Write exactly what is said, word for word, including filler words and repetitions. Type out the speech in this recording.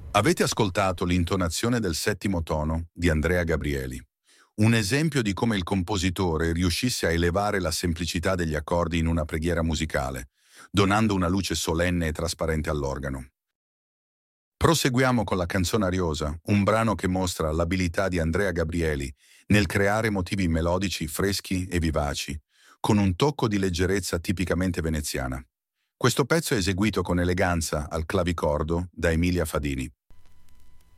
Avete ascoltato l'intonazione del settimo tono di Andrea Gabrieli, un esempio di come il compositore riuscisse a elevare la semplicità degli accordi in una preghiera musicale, donando una luce solenne e trasparente all'organo. Proseguiamo con la canzone ariosa, un brano che mostra l'abilità di Andrea Gabrieli nel creare motivi melodici freschi e vivaci, con un tocco di leggerezza tipicamente veneziana. Questo pezzo è eseguito con eleganza al clavicordo da Emilia Fadini.